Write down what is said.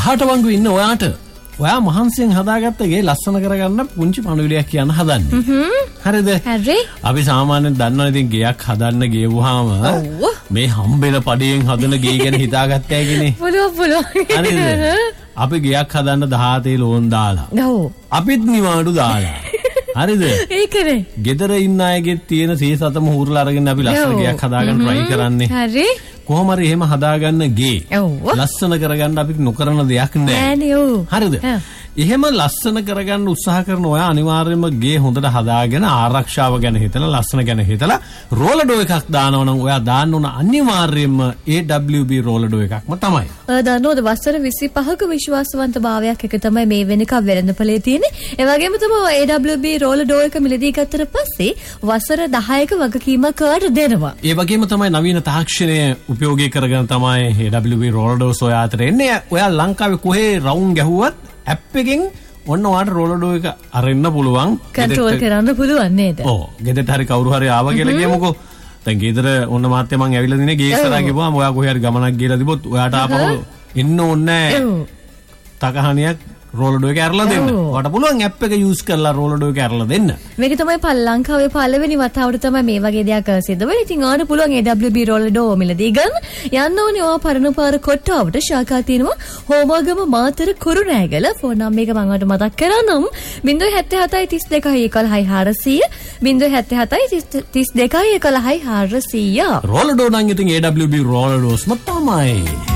18 වංගු ඉන්න ඔයාට ඔයා මහන්සියෙන් හදාගත්ත ගේ ලස්සන කරගන්න පුංචි පණුවිලයක් කියන්න හදන්නේ. හරිද? හරි. අපි සාමාන්‍යයෙන් දන්නවා ඉතින් ගයක් හදන්න ගියවුවාම මේ හම්බෙන පඩියෙන් හදන ගේ ගැන හිතාගත්තයි කියන්නේ. පුළුවන්. හරිද? අපි ගයක් හදන්න 17 ලෝන් දාලා. ඔව්. අපිත් නිවාඩු දාලා. හරිද? ඒකනේ. ගෙදර ඉන්න අයගේ තියෙන සීසතම හුරුලා අරගෙන අපි ලස්සන ගයක් හදාගන්න try කරන්නේ. හරි. කොහොම හරි එහෙම හදාගන්න ගේ ලස්සන කරගන්න අපි නොකරන දෙයක් නෑ. හරිද? එහෙම ලස්සන කරගන්න උත්සාහ කරන ඔයා අනිවාර්යයෙන්ම ගේ හොඳට හදාගෙන ආරක්ෂාව ගැන හිතලා ලස්සන ගැන හිතලා රෝලඩෝ එකක් දානවා නම් ඔයා දාන්න ඕන අනිවාර්යයෙන්ම AWB රෝලඩෝ එකක්ම තමයි. ඔයා දන්නවද වසර 25ක විශ්වාසවන්තභාවයක් එක තමයි මේ වෙනකම් වෙළඳපොලේ තියෙන්නේ. ඒ වගේම තමයි AWB රෝලඩෝ එක මිලදී ගත්තට පස්සේ වසර 10ක වගකීමක් කාට දෙනවා. ඒ වගේම තමයි නවීන තාක්ෂණය උපයෝගී කරගෙන තමයි AWB රෝලඩෝස් ඔයා අතර එන්නේ. ඔයා ලංකාවේ කොහේ රවුම් ගැහුවත් ඇප් එකෙන් ඔන්න ඔයාට රෝලඩෝ එක අරෙන්න පුළුවන්. කන්ට්‍රෝල් කරන්න පුළුවන් නේද? ඔව්. ගෙදරට හරි කවුරු හරි ආවා කියලා කියමුකෝ. දැන් ගෙදර ඔන්න මාත්‍ය මං ඇවිල්ලා දිනේ ගේ ඉස්සරහා ගිහුවාම ඔයා කොහේ හරි ගමනක් ගිහලා තිබොත් ඔයාට ආපහු එන්න ඕනේ නැහැ. තකහණියක් රෝලඩෝ එක ඇරලා දෙන්න. ඔයාට පුළුවන් ඇප් එක යූස් කරලා රෝලඩෝ එක ඇරලා දෙන්න. මේක තමයි ලංකාවේ පළවෙනි වතාවට තමයි මේ වගේ දෙයක් සිද්ධ වෙන්නේ. ඉතින් ආන පුළුවන් AWB රෝලඩෝ මිලදී ගන්න. යන්න ඕනේ ඔයා පරණපාර කොට්ටාවට ශාඛා තියෙනවා. හෝමාගම මාතර කුරුණෑගල. ෆෝන් නම්බර් එක මම ඔයාලට මතක් කරන්නම්. 077 32 11 400 077 32 11 400. රෝලඩෝ නම් ඉතින් AWB රෝලඩෝස්ම තමයි.